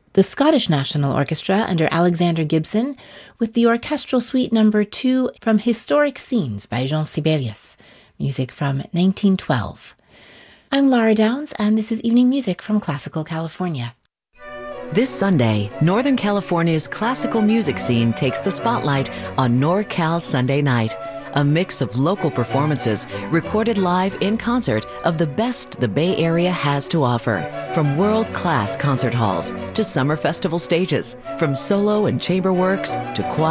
the Scottish National Orchestra under Alexander Gibson with the Orchestral Suite No. 2 from Historic Scenes by Jean Sibelius, music from 1912. I'm Lara Downs, and this is Evening Music from Classical California. This Sunday, Northern California's classical music scene takes the spotlight on NorCal Sunday Night, a mix of local performances recorded live in concert of the best the Bay Area has to offer. From world-class concert halls to summer festival stages, from solo and chamber works to choir